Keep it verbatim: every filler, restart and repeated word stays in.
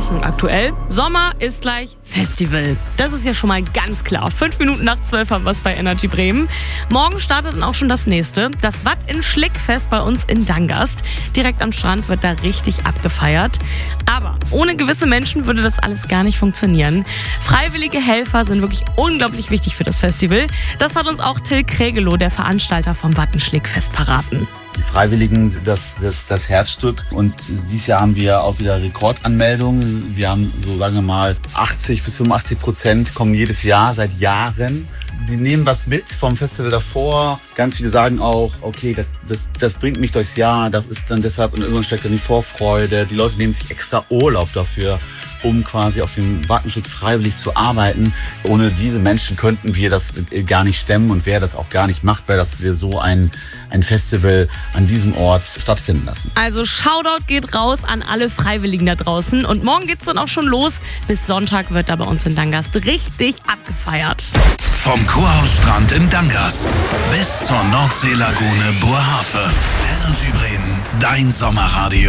Bezeichnung aktuell. Sommer ist gleich Festival. Das ist ja schon mal ganz klar. Fünf Minuten nach zwölf haben wir es bei Energy Bremen. Morgen startet dann auch schon das nächste. Das Watt in Schlick-Fest bei uns in Dangast. Direkt am Strand wird da richtig abgefeiert. Aber ohne gewisse Menschen würde das alles gar nicht funktionieren. Freiwillige Helfer sind wirklich unglaublich wichtig für das Festival. Das hat uns auch Till Kregelow, der Veranstalter vom Watt in Schlick-Fest, verraten. Die Freiwilligen sind das, das, das Herzstück und dieses Jahr haben wir auch wieder Rekordanmeldungen. Wir haben so, sagen wir mal, achtzig bis fünfundachtzig Prozent kommen jedes Jahr, seit Jahren. Die nehmen was mit vom Festival davor. Ganz viele sagen auch, okay, das, das, das bringt mich durchs Jahr, das ist dann deshalb, und irgendwann steckt dann die Vorfreude. Die Leute nehmen sich extra Urlaub dafür, um quasi auf dem Watt in Schlick freiwillig zu arbeiten. Ohne diese Menschen könnten wir das gar nicht stemmen und wer das auch gar nicht macht, weil dass wir so ein, ein Festival an diesem Ort stattfinden lassen. Also Shoutout geht raus an alle Freiwilligen da draußen. Und morgen geht's dann auch schon los. Bis Sonntag wird da bei uns in Dangast richtig abgefeiert. Vom Kurhausstrand in Dangast bis zur Nordseelagune Burhafe. Energy Bremen, dein Sommerradio.